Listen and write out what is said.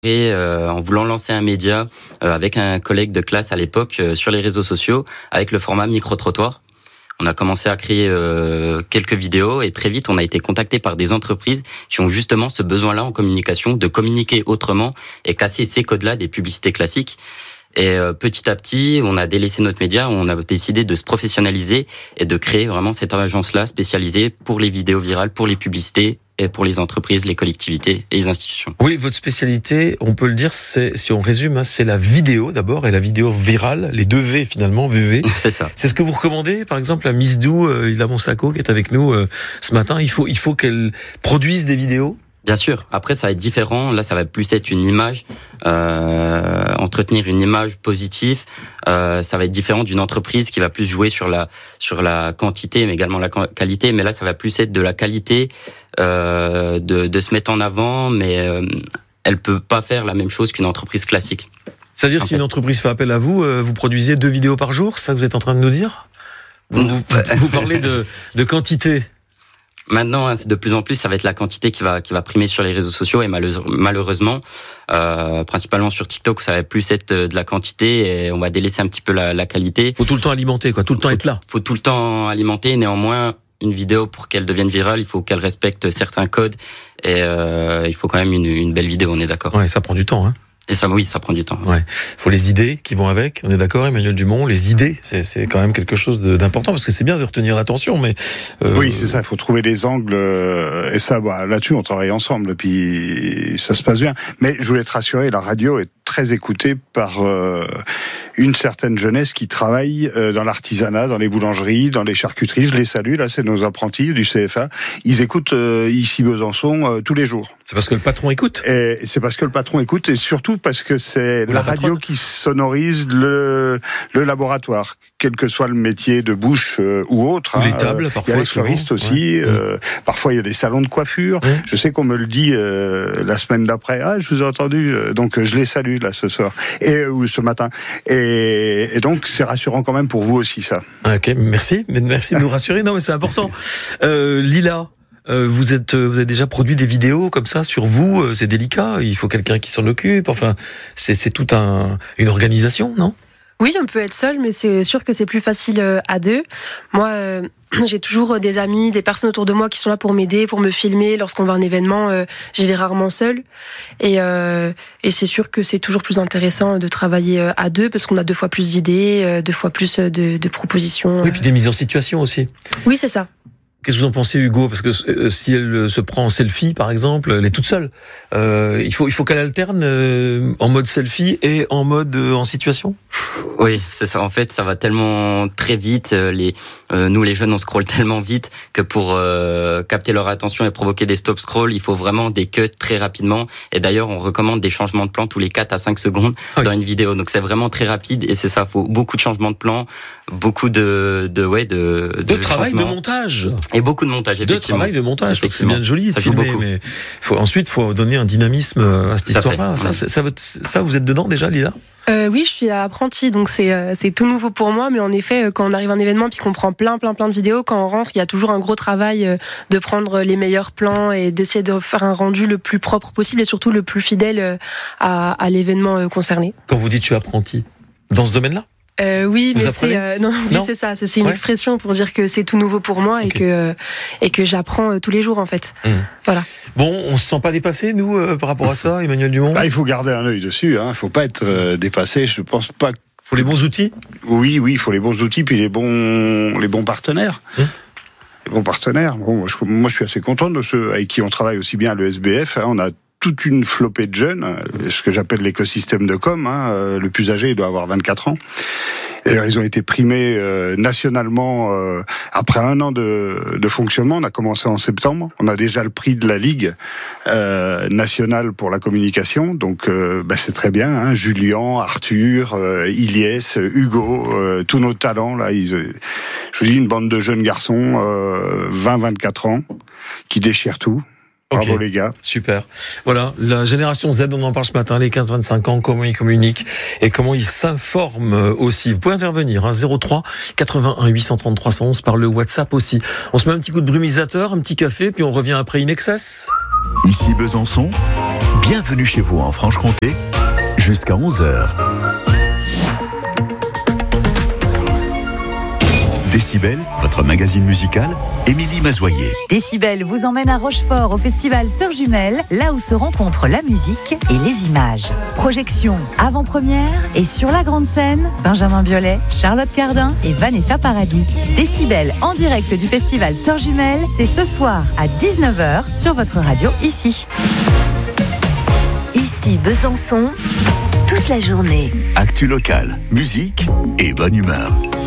en voulant lancer un média avec un collègue de classe à l'époque sur les réseaux sociaux avec le format micro-trottoir. On a commencé à créer quelques vidéos et très vite on a été contacté par des entreprises qui ont justement ce besoin-là en communication, de communiquer autrement et casser ces codes-là des publicités classiques. Et petit à petit, on a délaissé notre média, on a décidé de se professionnaliser et de créer vraiment cette agence-là spécialisée pour les vidéos virales, pour les publicités et pour les entreprises, les collectivités et les institutions. Oui, votre spécialité, on peut le dire, c'est, si on résume, c'est la vidéo d'abord et la vidéo virale, les deux V finalement, VV. C'est ça. C'est ce que vous recommandez, par exemple, à Miss Dou, Lila Monsako, qui est avec nous ce matin. Il faut qu'elle produise des vidéos. Bien sûr. Après, ça va être différent. Là, ça va plus être une image, entretenir une image positive. Ça va être différent d'une entreprise qui va plus jouer sur la quantité, mais également la qualité. Mais là, ça va plus être de la qualité, de se mettre en avant, mais elle peut pas faire la même chose qu'une entreprise classique. C'est-à-dire, si une entreprise fait appel à vous, vous produisez 2 vidéos par jour, c'est ça que vous êtes en train de nous dire ? Vous parlez de quantité. Maintenant, de plus en plus, ça va être la quantité qui va primer sur les réseaux sociaux et malheureusement, principalement sur TikTok, ça va plus être de la quantité et on va délaisser un petit peu la qualité. Faut tout le temps alimenter, quoi, tout le temps être là. Faut tout le temps alimenter. Néanmoins, une vidéo pour qu'elle devienne virale, il faut qu'elle respecte certains codes et il faut quand même une belle vidéo. On est d'accord. Ouais, ça prend du temps, hein. Et ça, oui, ça prend du temps. Ouais. Faut les idées qui vont avec. On est d'accord, Emmanuel Dumont. Les idées, c'est quand même quelque chose d'important parce que c'est bien de retenir l'attention, mais oui, c'est ça. Il faut trouver les angles et ça, là-dessus, on travaille ensemble. Et puis ça se passe bien. Mais je voulais te rassurer, la radio est très écoutée par une certaine jeunesse qui travaille dans l'artisanat, dans les boulangeries, dans les charcuteries. Je les salue. Là, c'est nos apprentis du CFA. Ils écoutent ici Besançon tous les jours. C'est parce que le patron écoute. Et c'est parce que le patron écoute et surtout parce que c'est la radio qui sonorise le laboratoire, quel que soit le métier de bouche ou autre. Ou les tables, parfois. Il y a les fleuristes aussi. Parfois, il y a des salons de coiffure. Je sais qu'on me le dit la semaine d'après. Ah, je vous ai entendu. Donc, je les salue là ce soir ou ce matin. Et donc, c'est rassurant quand même pour vous aussi, ça. Ok, merci de nous rassurer. Non, mais c'est important. Lila. Vous avez déjà produit des vidéos comme ça sur vous, c'est délicat, il faut quelqu'un qui s'en occupe, enfin, c'est toute une organisation, non ? Oui, on peut être seul, mais c'est sûr que c'est plus facile à deux. Moi, j'ai toujours des amis, des personnes autour de moi qui sont là pour m'aider, pour me filmer. Lorsqu'on va à un événement, j'y vais rarement seule. Et c'est sûr que c'est toujours plus intéressant de travailler à deux parce qu'on a 2 fois plus d'idées, 2 fois plus de propositions. Oui, puis des mises en situation aussi. Oui, c'est ça. Qu'est-ce que vous en pensez, Hugo ? Parce que si elle se prend en selfie, par exemple, elle est toute seule. Il faut qu'elle alterne en mode selfie et en mode en situation. Oui, c'est ça. En fait, ça va tellement très vite. Nous, les jeunes, on scrolle tellement vite que pour capter leur attention et provoquer des stop scroll, il faut vraiment des cuts très rapidement. Et d'ailleurs, on recommande des changements de plan tous les 4 à 5 secondes dans une vidéo. Donc, c'est vraiment très rapide et c'est ça. Il faut beaucoup de changements de plan, beaucoup de travail de montage. Et beaucoup de montage, effectivement. De travail de montage, parce que c'est bien joli de filmer, mais ensuite, il faut donner un dynamisme à cette histoire-là. Ça, vous êtes dedans déjà, Lila ? Oui, je suis apprentie, donc c'est tout nouveau pour moi. Mais en effet, quand on arrive à un événement puis qu'on prend plein de vidéos, quand on rentre, il y a toujours un gros travail de prendre les meilleurs plans et d'essayer de faire un rendu le plus propre possible et surtout le plus fidèle à l'événement concerné. Quand vous dites je suis apprenti, dans ce domaine-là ? Oui, mais c'est ça. C'est une expression pour dire que c'est tout nouveau pour moi et que j'apprends tous les jours en fait. Voilà. Bon, on se sent pas dépassé nous par rapport à ça, Emmanuel Dumont ? Il faut garder un œil dessus. Il faut pas être dépassé. Je pense pas. Faut les bons outils ? Oui, il faut les bons outils puis les bons partenaires. Les bons partenaires. Bon, moi, je suis assez content de ceux avec qui on travaille aussi bien à l'ESBF. On a toute une flopée de jeunes, ce que j'appelle l'écosystème de com. Le plus âgé, il doit avoir 24 ans. Et ils ont été primés nationalement après 1 an de fonctionnement. On a commencé en septembre. On a déjà le prix de la Ligue nationale pour la communication. Donc c'est très bien. Julien, Arthur, Iliès, Hugo, tous nos talents là. Je vous dis une bande de jeunes garçons, 20-24 ans, qui déchirent tout. Bravo les gars. Super. Voilà, la génération Z, on en parle ce matin, les 15-25 ans, comment ils communiquent et comment ils s'informent aussi. Vous pouvez intervenir, 03 81 830 311 par le WhatsApp aussi. On se met un petit coup de brumisateur, un petit café, puis on revient après In Excess. Ici Besançon, bienvenue chez vous en Franche-Comté, jusqu'à 11h. Décibel, votre magazine musical, Émilie Mazoyer. Décibel vous emmène à Rochefort au festival Sœurs Jumelles, là où se rencontrent la musique et les images. Projection avant-première et sur la grande scène, Benjamin Biolay, Charlotte Cardin et Vanessa Paradis. Décibel en direct du festival Sœurs Jumelles, c'est ce soir à 19h sur votre radio ici. Ici Besançon, toute la journée. Actu local, musique et bonne humeur.